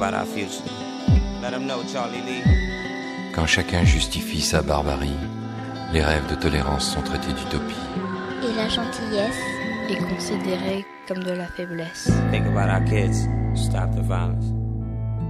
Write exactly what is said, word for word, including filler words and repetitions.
about our future. Let them know, Charlie Lee. Quand chacun justifie sa barbarie, les rêves de tolérance sont traités d'utopie. Et la gentillesse est considérée comme de la faiblesse. Think about our kids. Stop the violence.